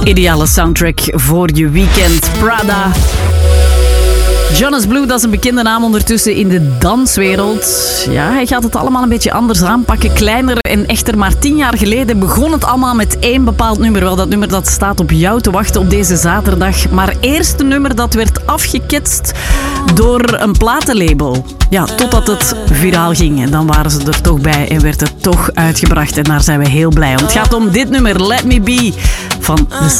Ideale soundtrack voor je weekend. Prada. Jonas Blue, dat is een bekende naam ondertussen in de danswereld. Ja, hij gaat het allemaal een beetje anders aanpakken. Kleiner en echter, maar 10 jaar geleden begon het allemaal met één bepaald nummer. Wel, dat nummer dat staat op jou te wachten op deze zaterdag. Maar eerst een nummer dat werd afgeketst door een platenlabel. Ja, totdat het viraal ging. En dan waren ze er toch bij en werd het toch uitgebracht. En daar zijn we heel blij om. Het gaat om dit nummer, Let Me Be, van The